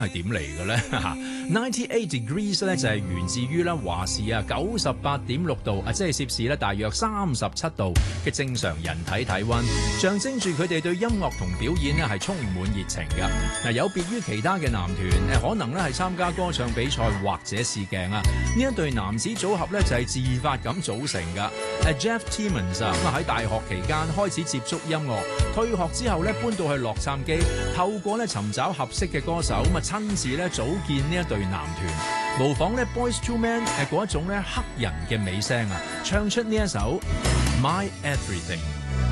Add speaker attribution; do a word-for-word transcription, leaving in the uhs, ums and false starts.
Speaker 1: 係點嚟嘅咧？ninety-eight degrees 咧就係源自於咧華氏啊九十八點六度啊，即係攝氏咧大約三十七度嘅正常人體體溫，象徵住佢哋對音樂同表演咧係充滿熱情㗎。嗱，有別於其他嘅男團誒，可能咧係參加歌唱比賽或者試鏡啊，呢一對男子組合咧就係自發咁組成㗎。誒 Jeff Timmons 啊，咁啊喺大學期間開始接觸音樂，退學之後咧搬到去洛杉磯，透過咧尋找合適嘅歌手咁啊。親自咧組建呢一隊男團，模仿咧 Boyz two Men 誒嗰一種咧黑人嘅美聲啊，唱出呢一首 My Everything。